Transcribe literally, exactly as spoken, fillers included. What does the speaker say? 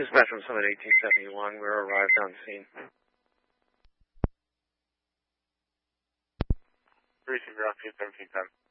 Dispatch from Summit eighteen seventy-one, we're arrived on scene. Receive ground seventeen ten.